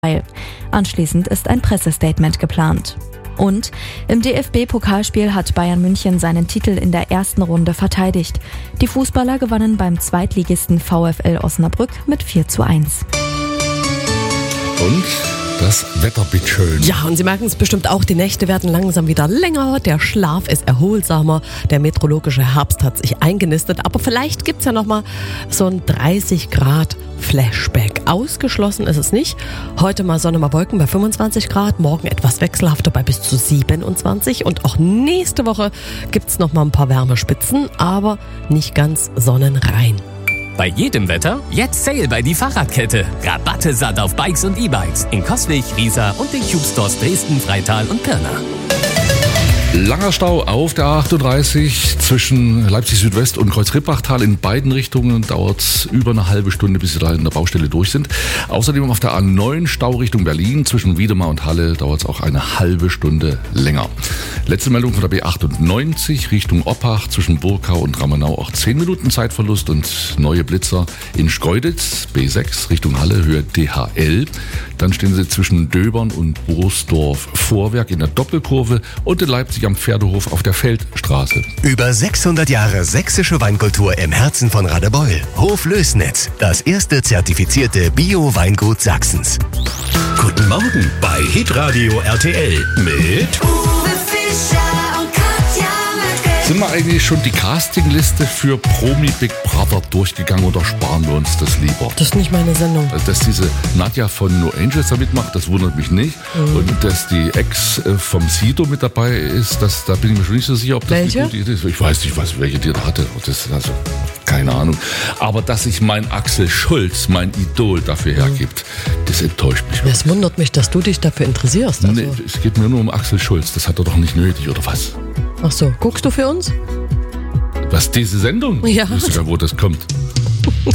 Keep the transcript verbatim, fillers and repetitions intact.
Anschließend ist ein Pressestatement geplant. Und im D F B-Pokalspiel hat Bayern München seinen Titel in der ersten Runde verteidigt. Die Fußballer gewannen beim Zweitligisten VfL Osnabrück mit vier zu eins. Und das Wetter bitteschön. Ja, und Sie merken es bestimmt auch, die Nächte werden langsam wieder länger, der Schlaf ist erholsamer, der meteorologische Herbst hat sich eingenistet, aber vielleicht gibt's ja nochmal so ein dreißig Grad Flashback. Ausgeschlossen ist es nicht. Heute mal Sonne, mal Wolken bei fünfundzwanzig Grad, morgen etwas wechselhafter bei bis zu siebenundzwanzig und auch nächste Woche gibt's nochmal ein paar Wärmespitzen, aber nicht ganz sonnenrein. Bei jedem Wetter jetzt Sale bei die Fahrradkette. Rabatte satt auf Bikes und E-Bikes in Coswig, Riesa und den Cube Stores Dresden, Freital und Pirna. Langer Stau auf der A achtunddreißig zwischen Leipzig Südwest und Kreuz-Rippachtal. In beiden Richtungen dauert es über eine halbe Stunde, bis Sie da in der Baustelle durch sind. Außerdem auf der A neun Stau Richtung Berlin zwischen Wiedemar und Halle dauert es auch eine halbe Stunde länger. Letzte Meldung von der B achtundneunzig Richtung Oppach zwischen Burkau und Rammenau, auch zehn Minuten Zeitverlust und neue Blitzer in Schkeuditz, B sechs Richtung Halle, Höhe D H L. Dann stehen Sie zwischen Döbern und Borsdorf Vorwerk in der Doppelkurve und in Leipzig am Pferdehof auf der Feldstraße. Über sechshundert Jahre sächsische Weinkultur im Herzen von Radebeul. Hof Lößnitz, das erste zertifizierte Bio-Weingut Sachsens. Guten Morgen bei Hitradio R T L mit Uwe Fischer und Katja Möttke. Sind wir eigentlich schon die Castingliste für Promi Big Brother durchgegangen oder sparen wir uns das lieber? Das ist nicht meine Sendung. Also, dass diese Nadja von No Angels da mitmacht, das wundert mich nicht. Mhm. Und dass die Ex vom Sido mit dabei ist, das, da bin ich mir schon nicht so sicher, ob das welche? eine gute Idee ist. Ich weiß nicht, was, welche die da hatte. Das, also, keine Ahnung. Aber dass sich mein Axel Schulz, mein Idol, dafür hergibt, mhm. das enttäuscht mich. Es wundert mich, dass du dich dafür interessierst. Also. Nee, es geht mir nur um Axel Schulz. Das hat er doch nicht nötig, oder was? Ach so, guckst du für uns? Was, diese Sendung? Ja. Ich weiß sogar, wo das kommt.